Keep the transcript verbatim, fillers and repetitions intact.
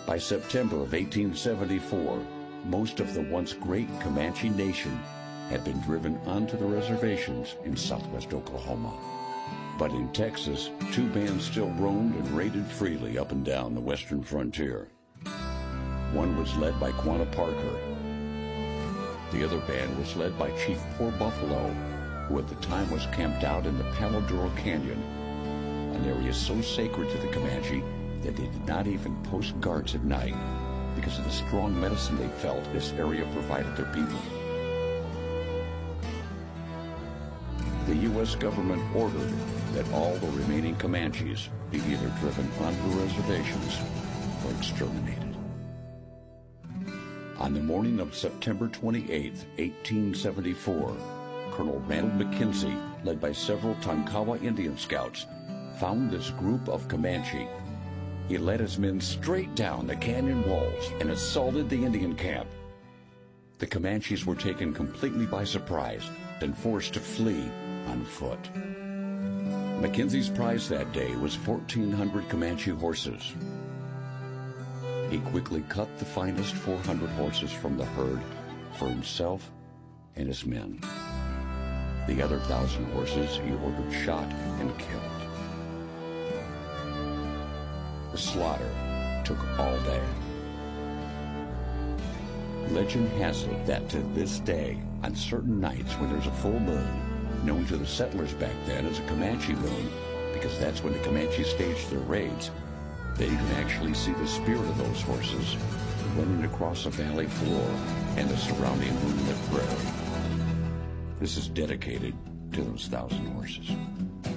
By September of eighteen seventy-four, most of the once great Comanche Nation had been driven onto the reservations in southwest Oklahoma. But in Texas, two bands still roamed and raided freely up and down the western frontier. One was led by Quanah Parker. The other band was led by Chief Poor Buffalo, who at the time was camped out in the Palo Duro Canyon, an area so sacred to the Comanche that they did not even post guards at night because of the strong medicine they felt this area provided their people. The U S government ordered that all the remaining Comanches be either driven onto the reservations or exterminated. On the morning of September twenty-eighth, eighteen seventy-four, Colonel Randall McKenzie, led by several Tonkawa Indian scouts, found this group of Comanche. He led his men straight down the canyon walls and assaulted the Indian camp. The Comanches were taken completely by surprise and forced to flee on foot. Mackenzie's prize that day was fourteen hundred Comanche horses. He quickly cut the finest four hundred horses from the herd for himself and his men. The other thousand horses he ordered shot and killed. The slaughter took all day. Legend has it that to this day, on certain nights when there's a full moon, known to the settlers back then as a Comanche moon, because that's when the Comanche staged their raids, they can actually see the spirit of those horses running across a valley floor and the surrounding moonlit prairie. This is dedicated to those thousand horses.